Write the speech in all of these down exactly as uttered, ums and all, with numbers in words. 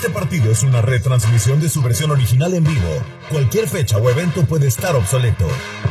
Este partido es una retransmisión de su versión original en vivo. Cualquier fecha o evento puede estar obsoleto.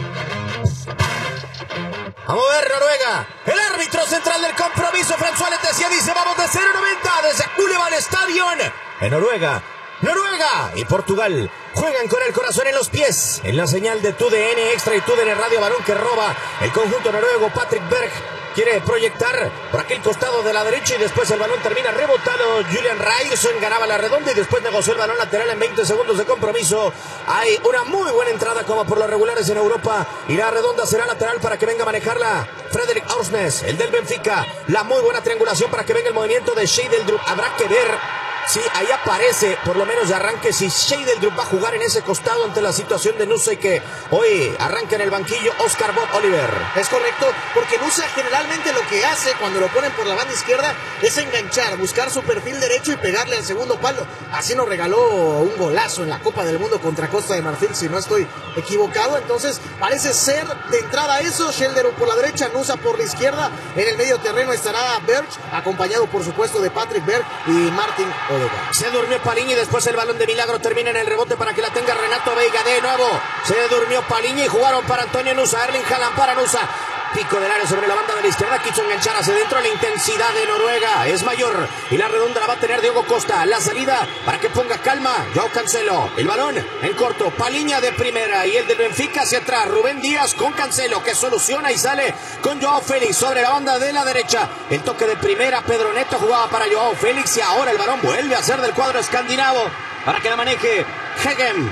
Vamos a ver Noruega. El árbitro central del compromiso, François Letessier, dice vamos de cero noventa desde Uleval Stadion. En Noruega, Noruega y Portugal juegan con el corazón en los pies. En la señal de TUDN Extra y TUDN Radio, balón que roba el conjunto noruego. Patrick Berg quiere proyectar por aquel costado de la derecha y después el balón termina rebotado. Julian Ryerson ganaba la redonda y después negoció el balón lateral en veinte segundos de compromiso. Hay una muy buena entrada como por los regulares en Europa y la redonda será lateral para que venga a manejarla Fredrik Aursnes, el del Benfica. La muy buena triangulación para que venga el movimiento de Scheidelsdrup. Habrá que ver si ahí aparece, por lo menos de arranque, si Scheidelsdrup va a jugar en ese costado ante la situación de Nusa y que hoy arranca en el banquillo Oscar Bob Oliver. Es correcto, porque Nusa generalmente lo que hace cuando lo ponen por la banda izquierda es enganchar, buscar su perfil derecho y pegarle al segundo palo. Así nos regaló un golazo en la Copa del Mundo contra Costa de Marfil, si no estoy equivocado. Entonces parece ser de entrada eso, Scheidelsdrup por la derecha, Nusa por la izquierda. En el medio terreno estará Berg, acompañado por supuesto de Patrick Berg y Martin Odegaard. Se durmió Paliña y después el balón de milagro termina en el rebote para que la tenga Renato Veiga de nuevo. Se durmió Paliña y jugaron para Antonio Nusa. Erling Haaland para Nusa. Pico del área sobre la banda de la izquierda. Quiso enganchar hacia dentro. La intensidad de Noruega es mayor y la redonda la va a tener Diogo Costa. La salida para que ponga calma Joao Cancelo. El balón en corto. Paliña de primera y el del Benfica hacia atrás. Rubén Díaz con Cancelo que soluciona y sale con Joao Félix sobre la banda de la derecha. El toque de primera. Pedro Neto jugaba para Joao Félix y ahora el balón vuelve a ser del cuadro escandinavo para que la maneje Hegem.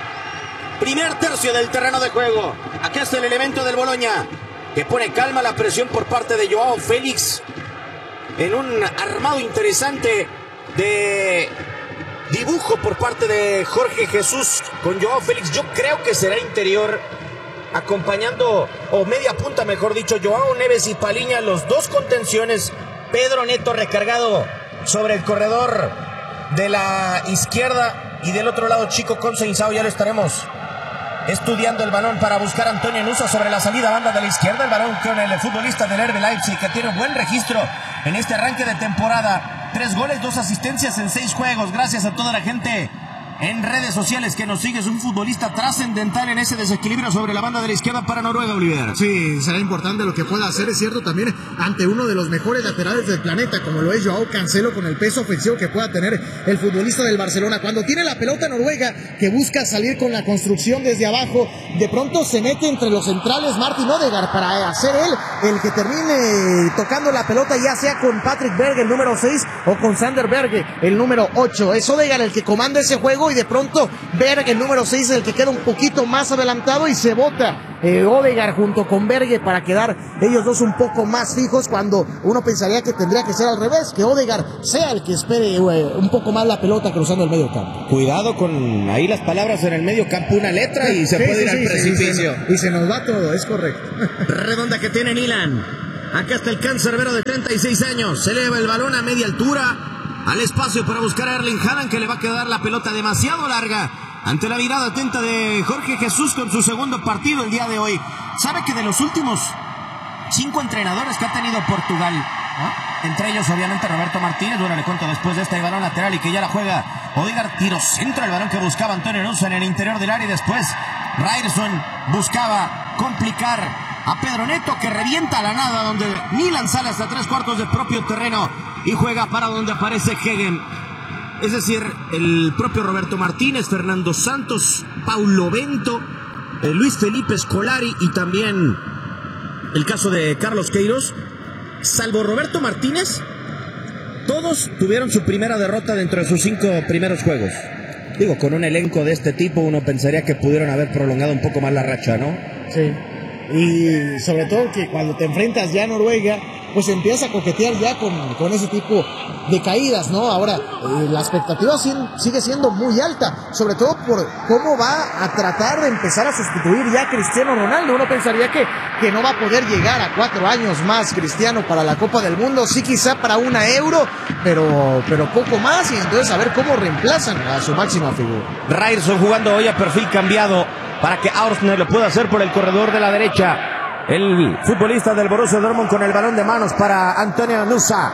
Primer tercio del terreno de juego. Aquí está el elemento del Bologna que pone calma la presión por parte de Joao Félix en un armado interesante de dibujo por parte de Jorge Jesús con Joao Félix. Yo creo que será interior acompañando, o media punta mejor dicho, Joao Neves y Paliña, los dos contenciones. Pedro Neto recargado sobre el corredor de la izquierda y del otro lado Chico Conceição. Ya lo estaremos estudiando el balón para buscar a Antonio Nusa sobre la salida banda de la izquierda. El balón con el futbolista del R B Leipzig que tiene buen registro en este arranque de temporada. Tres goles, dos asistencias en seis juegos. Gracias a toda la gente en redes sociales que nos sigue. Es un futbolista trascendental en ese desequilibrio sobre la banda de la izquierda para Noruega, Oliver. Sí, será importante lo que pueda hacer, es cierto, también ante uno de los mejores laterales del planeta, como lo es Joao Cancelo, con el peso ofensivo que pueda tener el futbolista del Barcelona. Cuando tiene la pelota Noruega, que busca salir con la construcción desde abajo, de pronto se mete entre los centrales Martin Odegaard para hacer él el que termine tocando la pelota, ya sea con Patrick Berg, el número seis, o con Sander Berge, el número ocho. Es Odegaard el que comanda ese juego y de pronto Berg, el número seis, es el que queda un poquito más adelantado y se bota eh, Odegaard junto con Berge para quedar ellos dos un poco más fijos, cuando uno pensaría que tendría que ser al revés, que Odegaard sea el que espere eh, un poco más la pelota cruzando el medio campo. Cuidado con ahí las palabras en el medio campo, una letra y se sí, puede sí, ir sí, al precipicio. Sí, sí, y se nos va todo, es correcto. Redonda que tiene Nilan. Acá está el cancerbero de treinta y seis años. Se eleva el balón a media altura al espacio para buscar a Erling Haaland, que le va a quedar la pelota demasiado larga ante la mirada atenta de Jorge Jesús con su segundo partido el día de hoy. Sabe que de los últimos cinco entrenadores que ha tenido Portugal, ¿no?, entre ellos obviamente Roberto Martínez, bueno, le cuento después de este balón lateral y que ya la juega Odegaard, tiro centro, el balón que buscaba Antonio Nusa en el interior del área y después Ryerson buscaba complicar a Pedro Neto, que revienta a la nada donde Milan sale hasta tres cuartos del propio terreno y juega para donde aparece Hegem. Es decir, el propio Roberto Martínez, Fernando Santos, Paulo Bento, eh, Luis Felipe Scolari y también el caso de Carlos Queiroz. Salvo Roberto Martínez, todos tuvieron su primera derrota dentro de sus cinco primeros juegos. Digo, con un elenco de este tipo uno pensaría que pudieron haber prolongado un poco más la racha, ¿no? Sí. Y sobre todo que cuando te enfrentas ya a Noruega, pues empiezas a coquetear ya con, con ese tipo de caídas, ¿no? Ahora, eh, la expectativa sigue siendo muy alta, sobre todo por cómo va a tratar de empezar a sustituir ya a Cristiano Ronaldo. Uno pensaría que, que no va a poder llegar a cuatro años más Cristiano para la Copa del Mundo, sí quizá para una Euro, pero, pero poco más, y entonces a ver cómo reemplazan a su máxima figura. Ryerson jugando hoy a perfil cambiado para que Aursner lo pueda hacer por el corredor de la derecha. El futbolista del Borussia Dortmund con el balón de manos para Antonio Nusa.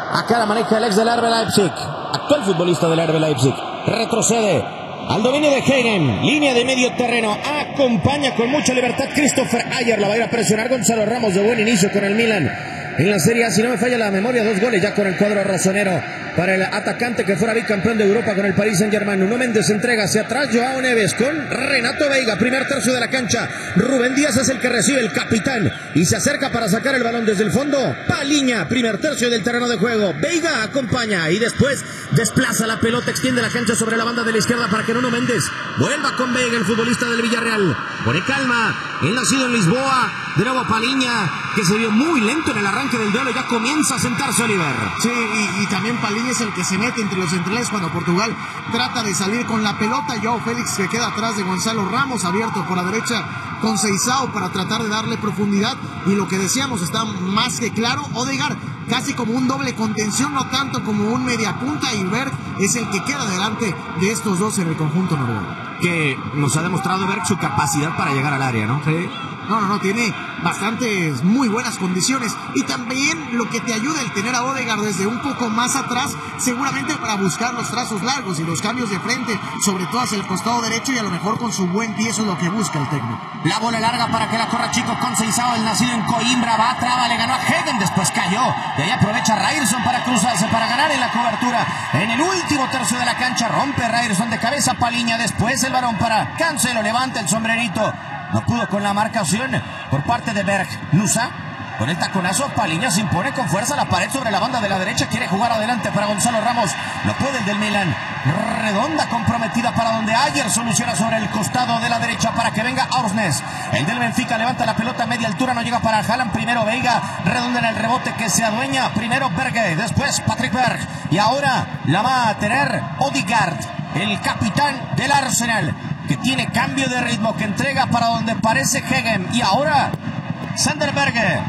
Acá la maneja el ex del R B Leipzig, actual futbolista del R B Leipzig. Retrocede al dominio de Hagen, línea de medio terreno, acompaña con mucha libertad Christopher Ayer, la va a ir a presionar Gonzalo Ramos, de buen inicio con el Milan. En la Serie A, si no me falla la memoria, dos goles ya con el cuadro rosonero para el atacante que fuera bicampeón de Europa con el Paris Saint-Germain. Nuno Méndez entrega hacia atrás, Joao Neves con Renato Veiga, primer tercio de la cancha. Rubén Díaz es el que recibe, el capitán, y se acerca para sacar el balón desde el fondo. Paliña, primer tercio del terreno de juego. Veiga acompaña y después desplaza la pelota, extiende la cancha sobre la banda de la izquierda para que Nuno Méndez vuelva con Veiga, el futbolista del Villarreal. Pone calma, el nacido en Lisboa. De nuevo Paliña, que se vio muy lento en el arranque del duelo, ya comienza a sentarse Oliver. Sí, y, y también Paliña es el que se mete entre los centrales cuando Portugal trata de salir con la pelota. Joao Félix, que queda atrás de Gonzalo Ramos, abierto por la derecha con Seisao para tratar de darle profundidad. Y lo que decíamos está más que claro, Odegaard casi como un doble contención, no tanto como un mediapunta, y Berg es el que queda delante de estos dos en el conjunto noruego. Que nos ha demostrado Berg su capacidad para llegar al área, ¿no? Sí. No, no, no, tiene bastantes muy buenas condiciones, y también lo que te ayuda el tener a Odegaard desde un poco más atrás, seguramente para buscar los trazos largos y los cambios de frente, sobre todo hacia el costado derecho, y a lo mejor con su buen pie eso es lo que busca el técnico. La bola larga para que la corra Chico con Seisao, el nacido en Coimbra, va a traba, le ganó a Hagen, después cayó, y ahí aprovecha Ryerson para cruzarse, para ganar en la cobertura. En el último tercio de la cancha rompe Ryerson de cabeza, Paliña, después el varón para Cancelo, levanta el sombrerito. No pudo con la marcación por parte de Berg. Nusa, con el taconazo, Paliña se impone con fuerza a la pared sobre la banda de la derecha. Quiere jugar adelante para Gonzalo Ramos. No puede el del Milan. Redonda comprometida para donde Ayer soluciona sobre el costado de la derecha para que venga Orsnes. El del Benfica levanta la pelota a media altura, no llega para Haaland. Primero Veiga, redonda en el rebote que se adueña. Primero Berge, después Patrick Berg. Y ahora la va a tener Odegaard, el capitán del Arsenal, que tiene cambio de ritmo, que entrega para donde parece Hagen. Y ahora Sander Berge,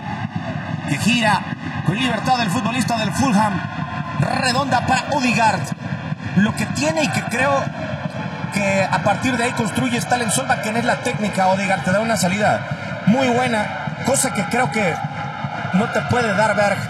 que gira con libertad el futbolista del Fulham. Redonda para Odegaard. Lo que tiene y que creo que a partir de ahí construye Stalen Solbakken es la técnica. Odegaard te da una salida muy buena, cosa que creo que no te puede dar Berg.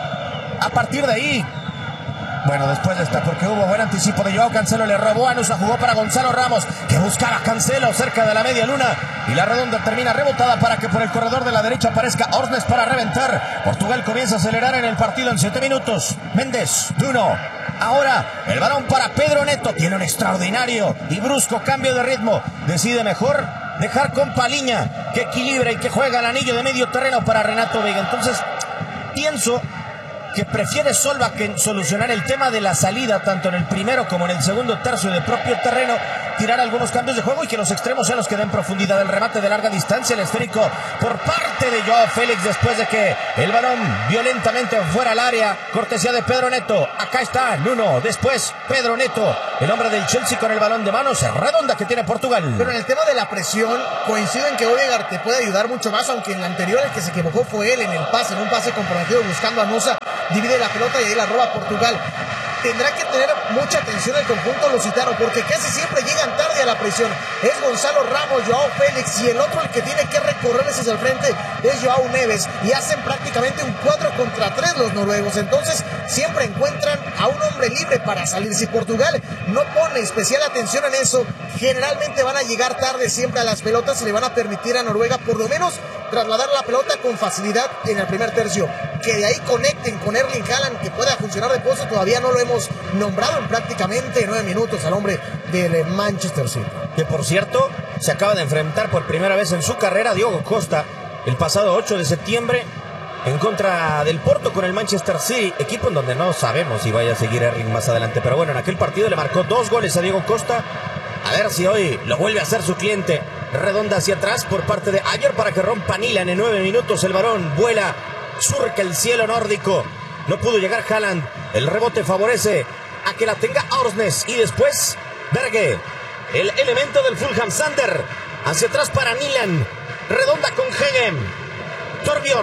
A partir de ahí, bueno, después de esta, porque hubo buen anticipo de Joao Cancelo, le robó a Nusa, jugó para Gonzalo Ramos, que buscaba a Cancelo cerca de la media luna, y la redonda termina rebotada para que por el corredor de la derecha aparezca Orsnes para reventar. Portugal comienza a acelerar en el partido en siete minutos. Méndez, Duno, ahora el balón para Pedro Neto, tiene un extraordinario y brusco cambio de ritmo, decide mejor dejar con Paliña, que equilibra y que juega el anillo de medio terreno para Renato Veiga. Entonces, pienso que prefiere Solbakken solucionar el tema de la salida, tanto en el primero como en el segundo tercio de propio terreno, tirar algunos cambios de juego y que los extremos sean los que den profundidad. El remate de larga distancia, el esférico por parte de Joao Félix, después de que el balón violentamente fuera al área, cortesía de Pedro Neto. Acá está Nuno, después Pedro Neto, el hombre del Chelsea con el balón de manos, redonda que tiene Portugal. Pero en el tema de la presión, coincido en que Odegaard te puede ayudar mucho más, aunque en la anterior el que se equivocó fue él en el pase, en un pase comprometido buscando a Nusa, divide la pelota y ahí la roba Portugal. Tendrá que tener mucha atención el conjunto lusitano, porque casi siempre llegan tarde a la presión. Es Gonzalo Ramos, Joao Félix, y el otro el que tiene que recorrerles hacia el frente es Joao Neves, y hacen prácticamente un cuatro contra tres los noruegos. Entonces siempre encuentran a un hombre libre para salir. Si Portugal no pone especial atención en eso, generalmente van a llegar tarde siempre a las pelotas y le van a permitir a Noruega por lo menos trasladar la pelota con facilidad en el primer tercio. Que de ahí conecten con Erling Haaland, que pueda funcionar de poste, todavía no lo hemos nombrado en prácticamente nueve minutos al hombre del Manchester City. Que por cierto, se acaba de enfrentar por primera vez en su carrera a Diogo Costa el pasado ocho de septiembre en contra del Porto con el Manchester City, equipo en donde no sabemos si vaya a seguir Erling más adelante, pero bueno, en aquel partido le marcó dos goles a Diogo Costa. A ver si hoy lo vuelve a hacer su cliente. Redonda hacia atrás por parte de Ayer para que rompa Nilan en nueve minutos. El varón vuela, surca el cielo nórdico. No pudo llegar Haaland. El rebote favorece a que la tenga Orsnes. Y después Berge, el elemento del Fulham. Sander hacia atrás para Nilan. Redonda con Hagen. Torbjörn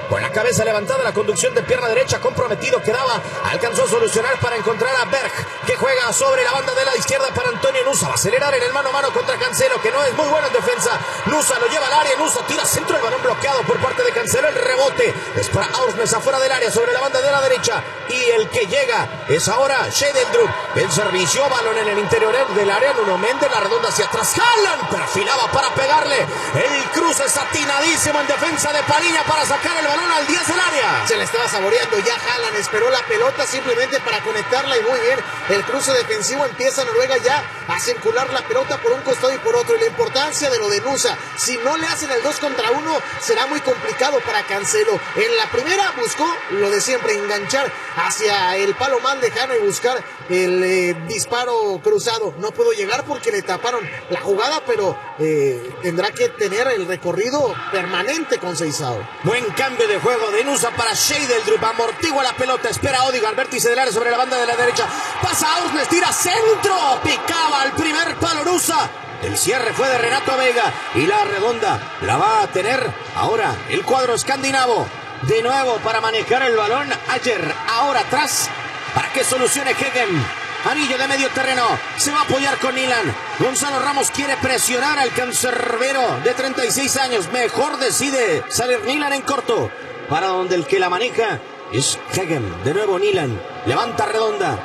Con la cabeza levantada, la conducción de pierna derecha comprometido quedaba. Alcanzó a solucionar para encontrar a Berg, que juega sobre la banda de la izquierda para Antonio Nusa. Va a acelerar en el mano a mano contra Cancelo, que no es muy bueno en defensa. Nusa lo lleva al área. Nusa tira centro, el balón bloqueado por parte de Cancelo. El rebote es para Aursnes afuera del área sobre la banda de la derecha. Y el que llega es ahora Schedeldrup. El servicio, balón en el interior del área. Nuno Méndez, la redonda hacia atrás. Haaland perfilaba para pegarle. El cruce es atinadísimo en defensa de Paliña para sacar el balón al diez del área. Se la estaba saboreando ya Haaland, esperó la pelota simplemente para conectarla y muy bien. El cruce defensivo, empieza Noruega ya a circular la pelota por un costado y por otro. Y la importancia de lo de Nusa, si no le hacen el dos contra uno, será muy complicado para Cancelo. En la primera buscó lo de siempre, enganchar hacia el palo más lejano y buscar el eh, disparo cruzado. No pudo llegar porque le taparon la jugada, pero eh, tendrá que tener el recorrido permanente con Seisao. Buen cambio de juego de Nusa para Schedeldrup, amortigua la pelota, espera a Odegaard, vértice del área sobre la banda de la derecha, pasa a Aursnes, tira centro, picaba al primer palo Nusa. El cierre fue de Renato Veiga y la redonda la va a tener ahora el cuadro escandinavo. De nuevo para manejar el balón, ayer, ahora atrás, para que solucione Hegem. Anillo de medio terreno, se va a apoyar con Nilan. Gonzalo Ramos quiere presionar al cancerbero de treinta y seis años. Mejor decide salir Nilan en corto, para donde el que la maneja es Hegem. De nuevo Nilan, levanta redonda.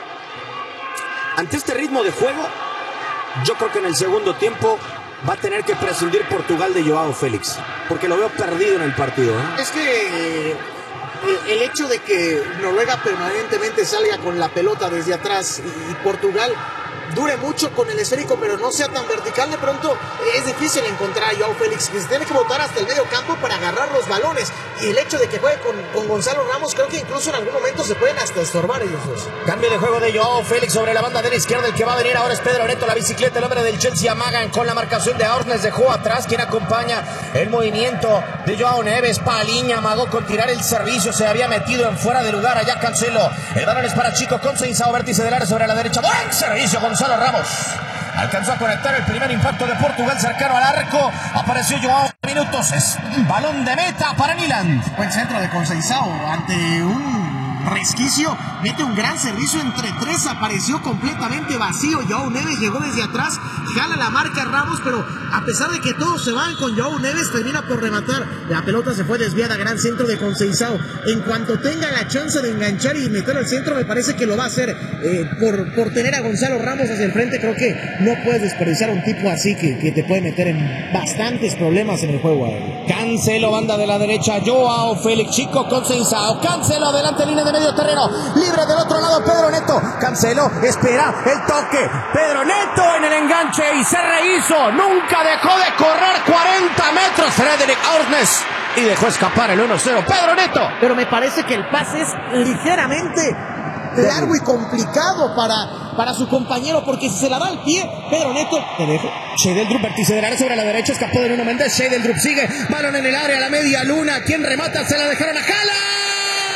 Ante este ritmo de juego, yo creo que en el segundo tiempo va a tener que prescindir Portugal de Joao Félix, porque lo veo perdido en el partido, ¿eh? Es que eh, el hecho de que Noruega permanentemente salga con la pelota desde atrás y, y Portugal dure mucho con el esférico, pero no sea tan vertical, de pronto es difícil encontrar a Joao Félix, que se tiene que botar hasta el medio campo para agarrar los balones. Y el hecho de que juegue con, con Gonzalo Ramos, creo que incluso en algún momento se pueden hasta estorbar ellos dos. Cambio de juego de Joao Félix sobre la banda de la izquierda. El que va a venir ahora es Pedro Neto, la bicicleta, el hombre del Chelsea. Amagan con la marcación de Aursnes, dejó atrás quien acompaña el movimiento de Joao Neves. Paliña amagó con tirar el servicio, se había metido en fuera de lugar allá Cancelo. El balón es para Chico con Seisao, vértice del área sobre la derecha. Buen servicio Gonzalo Ramos. Alcanzó a conectar el primer impacto de Portugal cercano al arco. Apareció Joao minutos. Es un balón de meta para Nyland. Buen centro de Conceição ante un resquicio. Mete un gran servicio entre tres. Apareció completamente vacío. Joao Neves llegó desde atrás. Jala la marca Ramos, pero a pesar de que todos se van con Joao Neves, termina por rematar. La pelota se fue desviada. Gran centro de Conceição. En cuanto tenga la chance de enganchar y meter al centro, me parece que lo va a hacer. Eh, por, por tener a Gonzalo Ramos hacia el frente, creo que no puedes desperdiciar un tipo así que, que te puede meter en bastantes problemas en el juego aéreo. Cancelo, banda de la derecha, Joao Félix, Chico Conceição. Cancelo, adelante, línea de medio terreno, libre del otro lado, Pedro Neto. Cancelo, espera el toque. Pedro Neto en el enganche y se rehizo. Nunca dejó de correr cuarenta metros. Fredrik Aursnes y dejó escapar el uno cero. Pedro Neto. Pero me parece que el pase es ligeramente largo y complicado para, para su compañero, porque si se la da al pie, Pedro Neto, te dejo. Schedeldrup, vértice del área sobre la derecha, escapó de Nuno Méndez. Schedeldrup sigue, balón en el área, la media luna. ¿Quién remata? Se la dejaron a Haaland.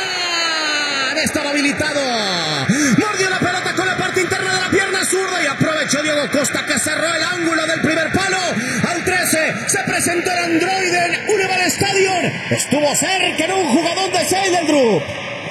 Estaba habilitado. Mordió la pelota con la parte interna de la pierna zurda y aprovechó Diego Costa, que cerró el ángulo del primer palo. Al trece se presentó el androide en Unival Stadium. Estuvo cerca en un jugador de Schedeldrup.